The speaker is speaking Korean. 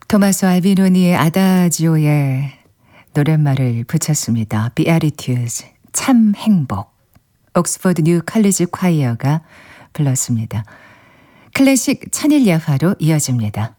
토마소 알비노니의 아다지오에 노랫말을 붙였습니다. Beatitudes, 참 행복. 옥스퍼드 뉴 칼리지 콰이어가 불렀습니다. 클래식 천일예화로 이어집니다.